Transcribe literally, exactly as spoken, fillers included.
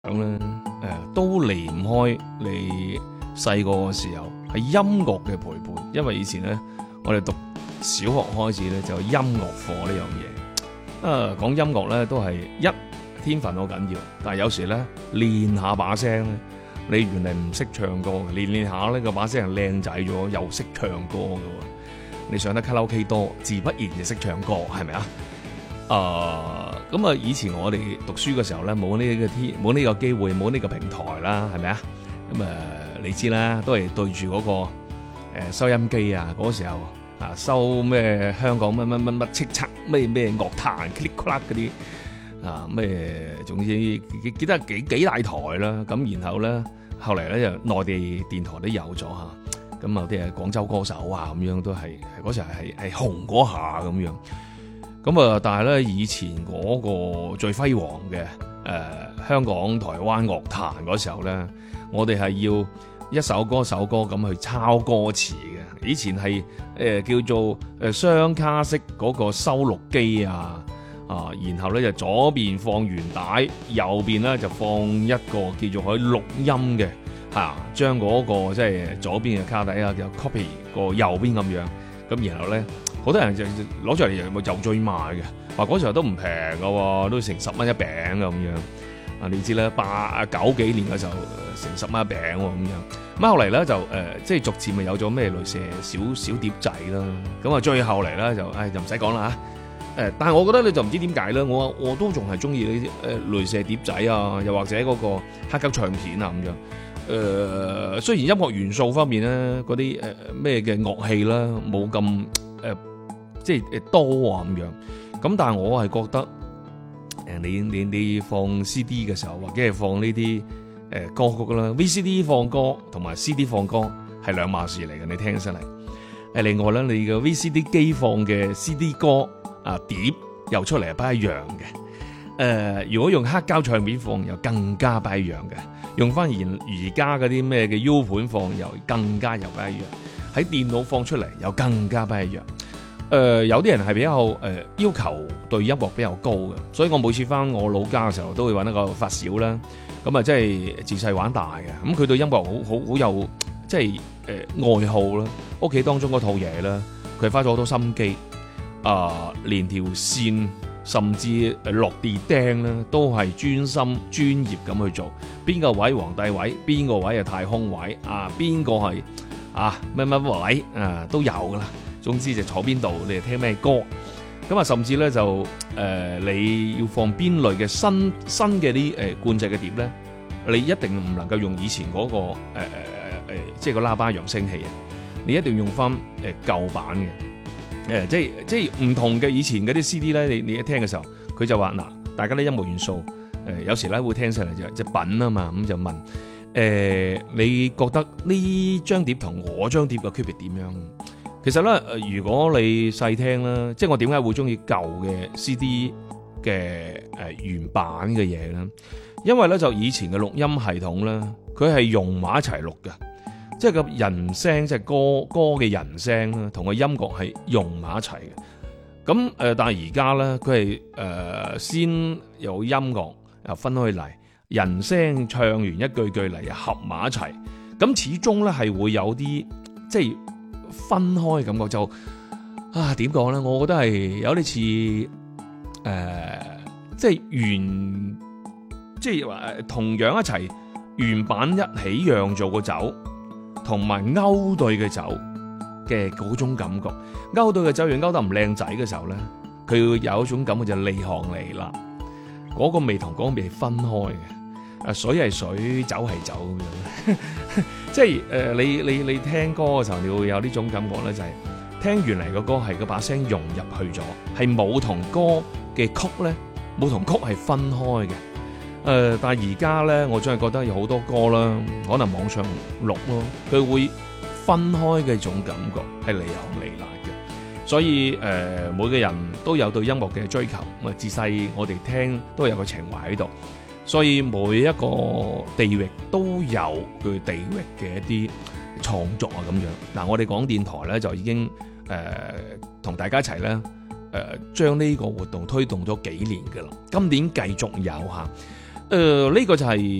咧，誒、呃、都離唔開你細個嘅時候係音樂嘅陪伴，因為以前咧我哋讀小學開始咧就有音樂課呢樣嘢。啊，講音樂咧都係一天分好緊要，但係有時咧練下把聲咧，你原嚟唔識唱歌嘅，練練下咧個把聲係靚仔咗，又識唱歌嘅喎。你上得卡拉 OK 多，自不然就識唱歌，係咪啊？啊，咁啊！以前我哋讀書嘅時候咧，冇呢個天，冇呢個機會，冇呢個平台啦，係咪啊？咁啊，你知啦，都係對住嗰個誒收音機啊，嗰時候啊收咩香港乜乜乜乜叱咤咩咩樂壇 click clack 嗰啲啊咩，總之記得幾幾大台啦。咁然後咧，後嚟咧就內地電台都有咗嚇，咁有啲係廣州歌手啊咁樣都係嗰時係係紅嗰下咁樣。咁啊！但係咧，以前嗰個最輝煌嘅誒、呃、香港、台灣樂壇嗰時候咧，我哋係要一首歌一首歌咁去抄歌詞嘅。以前係誒、呃、叫做誒雙卡式嗰個收錄機啊，啊，然後咧就左邊放原帶，右邊咧就放一個叫做可以錄音嘅嚇，將、啊、嗰、那個即係左邊嘅卡底啊，就 copy 個右邊咁樣，咁然後咧。好多人就攞出嚟又又追賣嘅，話嗰時候都唔平㗎喎，都成十蚊一餅咁樣。啊，你知啦，八九幾年嘅時候成十蚊一餅喎咁樣。咁後嚟咧就誒、呃，即係逐漸咪有咗咩雷射小小碟仔啦。咁啊，最後嚟咧就誒就唔使講啦嚇。誒，但係我覺得你就唔知點解咧，我我都仲係中意呢啲誒雷射碟仔啊，又或者嗰個黑膠唱片啊咁樣。誒、呃，雖然音樂元素方面咧，嗰啲誒咩嘅樂器啦，冇咁誒。呃即係誒多啊咁樣，咁但係我係覺得誒你你你放 C D 嘅時候，或者係放呢啲誒歌曲啦 ，V C D 放歌同埋 C D 放歌係兩碼事嚟嘅，你聽起身嚟。誒另外咧，你嘅 V C D 機放嘅 C D 歌啊碟又出嚟係不一樣嘅。誒、呃、如果用黑膠唱片放又更加不一樣嘅，用翻而而家嗰啲咩嘅 U 盤放又更加又不一樣，喺電腦放出嚟又更加不一樣。誒、呃、有啲人係比較誒、呃、要求對音樂比較高嘅，所以我每次翻我老家嘅時候都會揾一個發小啦，咁啊即係自細玩大嘅，咁佢對音樂好好好有即係誒、呃、愛好啦，屋企當中嗰套嘢啦，佢花咗好多心機，啊、呃、連條線甚至落地釘啦，都係專心專業咁去做，邊個位皇帝位，邊個位係太空位，啊邊個係啊乜乜位啊都有噶啦。總之就坐邊度，你哋聽咩歌，咁啊甚至咧就誒、呃、你要放邊類嘅新新嘅啲誒灌製嘅碟咧，你一定唔能夠用以前嗰、那個誒誒誒即係個喇叭揚聲器啊，你一定要用翻誒舊版嘅，誒、呃、即係即係唔同嘅以前嗰啲 C D 咧，你你一聽嘅時候，佢就話嗱，大家啲音樂元素誒、呃、有時咧會聽上嚟就就品啊嘛，咁就問誒、呃、你覺得呢張碟同我張碟嘅區別點樣？其實咧，如果你細聽啦，即係我點解會中意舊嘅 C D 嘅誒原版嘅嘢咧？因為咧就以前嘅錄音系統咧，佢係融埋一齊錄嘅，即係個人聲，即係歌歌嘅人聲啦，同個音樂係融埋一齊嘅。咁誒、呃，但係而家咧，佢係誒先有音樂又分開嚟，人聲唱完一句句嚟又合埋一齊，咁始終咧係會有啲即係。分開感覺就啊點講咧？我覺得係有啲似誒，即係原即係話同樣一齊原版一起釀造個酒，同埋勾兌嘅酒嘅嗰種感覺。勾兌嘅酒，如果勾得唔靚仔嘅時候咧，佢會有一種感覺就離行離啦。嗰、那個味同嗰個味係分開嘅。誒水係水，酒係酒咁樣，即係誒、呃、你你你聽歌嘅時候，你會有呢種感覺咧，就係、是、聽完嚟個歌係個把聲融入去咗，係冇同歌嘅曲咧，冇同曲係分開嘅。誒、呃，但係而家咧，我真係覺得有好多歌啦，可能網上錄咯，佢會分開嘅種感覺係離行離辣嘅。所以誒、呃，每個人都有對音樂嘅追求，咁啊自細我哋聽都有個情懷喺度。所以每一個地域都有佢地域嘅一啲創作啊咁樣。嗱，我哋講電台咧就已經誒同、呃、大家一齊咧誒將呢個活動推動咗幾年㗎啦。今年繼續有嚇。 誒呢個就係